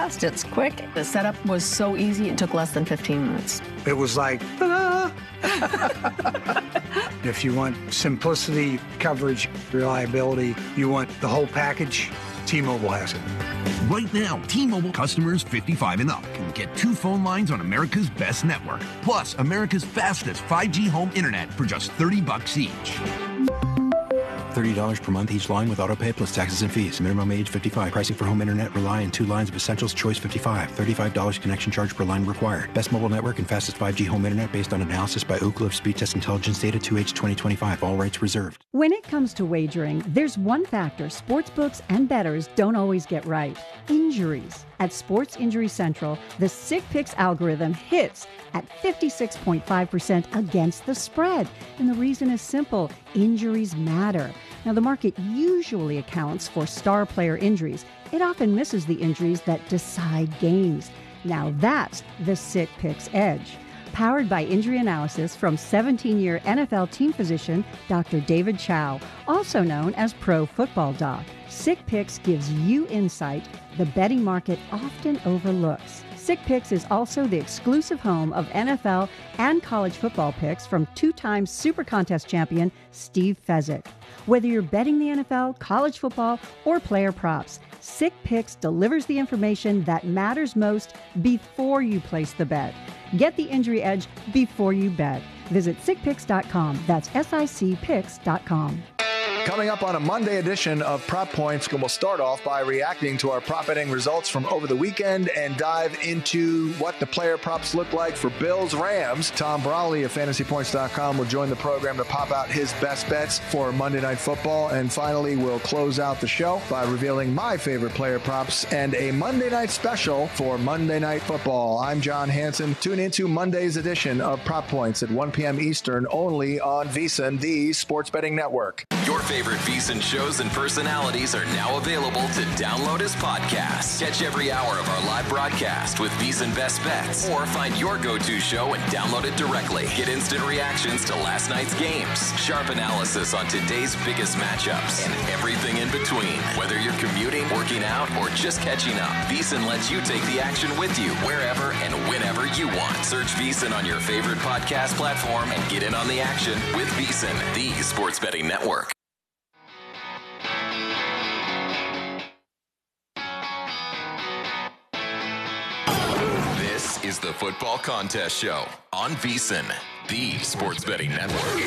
fast, it's quick. The setup was so easy, it took less than 15 minutes. It was like, ta-da! If you want simplicity, coverage, reliability, you want the whole package, T-Mobile has it. Right now, T-Mobile customers 55 and up can get 2 phone lines on America's best network, plus America's fastest 5G home internet for just $30 each. $30 per month each line with autopay plus taxes and fees. Minimum age 55. Pricing for home internet rely on 2 lines of Essentials Choice 55. $35 connection charge per line required. Best mobile network and fastest 5G home internet based on analysis by Ookla of Speed Test Intelligence data 2H 2025. All rights reserved. When it comes to wagering, there's one factor sportsbooks and bettors don't always get right. Injuries. At Sports Injury Central, the Sick Picks algorithm hits at 56.5% against the spread. And the reason is simple. Injuries matter. Now, the market usually accounts for star player injuries. It often misses the injuries that decide games. Now, that's the Sick Picks edge. Powered by injury analysis from 17-year NFL team physician Dr. David Chow, also known as Pro Football Doc. Sick Picks gives you insight the betting market often overlooks. Sick Picks is also the exclusive home of NFL and college football picks from 2-time Super Contest champion Steve Fezzik. Whether you're betting the NFL, college football, or player props, Sick Picks delivers the information that matters most before you place the bet. Get the injury edge before you bet. Visit sickpicks.com. That's SICPicks.com. Coming up on a Monday edition of Prop Points, we'll start off by reacting to our prop betting results from over the weekend and dive into what the player props look like for Bills-Rams. Tom Brawley of FantasyPoints.com will join the program to pop out his best bets for Monday Night Football. And finally, we'll close out the show by revealing my favorite player props and a Monday night special for Monday Night Football. I'm John Hansen. Tune into Monday's edition of Prop Points at 1 p.m. Eastern, only on VSiN, the sports betting network. Your favorite VSiN shows and personalities are now available to download as podcasts. Catch every hour of our live broadcast with VSiN Best Bets, or find your go-to show and download it directly. Get instant reactions to last night's games, sharp analysis on today's biggest matchups, and everything in between. Whether you're commuting, working out, or just catching up, VSiN lets you take the action with you wherever and whenever you want. Search VSiN on your favorite podcast platform and get in on the action with VSiN, the sports betting network. This is the Football Contest Show on VSiN, the sports betting network.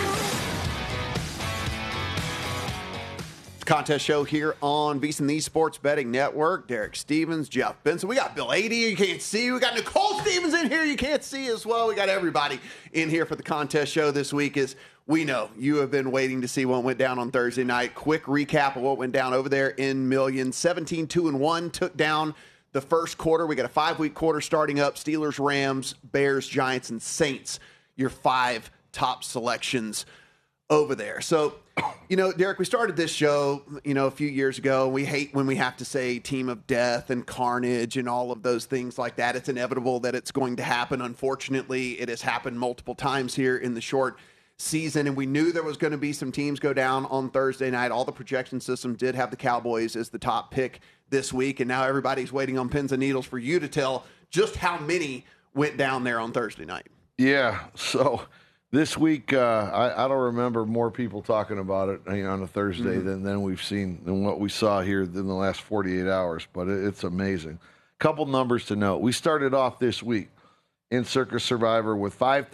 Contest show here on VSiN, the sports betting network. Derek Stevens, Jeff Benson. We got Bill Adee, you can't see. We got Nicole Stevens in here, you can't see as well. We got everybody in here for the contest show this week. As we know, you have been waiting to see what went down on Thursday night. Quick recap of what went down over there in Millions. 17-2-1 took down the first quarter. We got a 5-week quarter starting up. Steelers, Rams, Bears, Giants, and Saints. Your 5 top selections over there. So, Derek, we started this show, a few years ago. We hate when we have to say team of death and carnage and all of those things like that. It's inevitable that it's going to happen. Unfortunately, it has happened multiple times here in the short season, and we knew there was going to be some teams go down on Thursday night. All the projection systems did have the Cowboys as the top pick this week, and now everybody's waiting on pins and needles for you to tell just how many went down there on Thursday night. Yeah, so this week, I don't remember more people talking about it on a Thursday than we've seen, than what we saw here in the last 48 hours, but it's amazing. Couple numbers to note. We started off this week in Circus Survivor with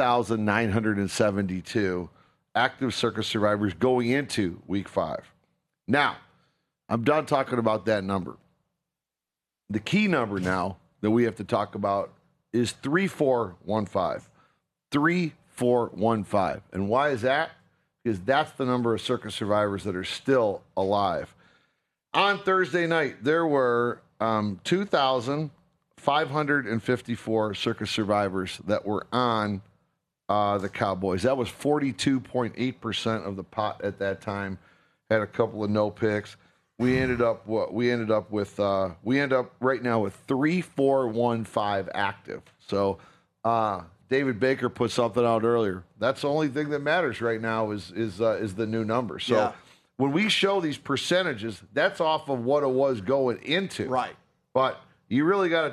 5,972 active Circus Survivors going into week 5. Now, I'm done talking about that number. The key number now that we have to talk about is 3415. 3415. And why is that? Because that's the number of Circus Survivors that are still alive. On Thursday night, there were 2,554 Circus Survivors that were on the Cowboys. That was 42.8% of the pot at that time. Had a couple of no picks. We ended up right now with 3415 active. So David Baker put something out earlier. That's the only thing that matters right now is the new number. So when we show these percentages, that's off of what it was going into. Right. But you really got to